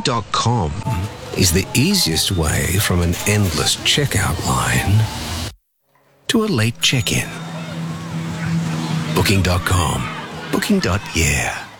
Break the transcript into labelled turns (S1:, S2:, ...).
S1: Booking.com is the easiest way from an endless checkout line to a late check-in. Booking.com. Booking.yeah.